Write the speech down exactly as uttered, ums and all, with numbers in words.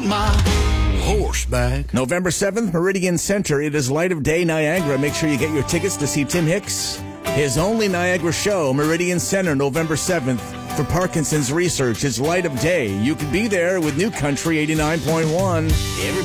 my horseback. November seventh, Meridian Center. It is Light of Day Niagara. Make sure you get your tickets to see Tim Hicks, his only Niagara show, Meridian Center, November seventh. For Parkinson's research, it's Light of Day. You can be there with New Country eighty-nine point one. Everybody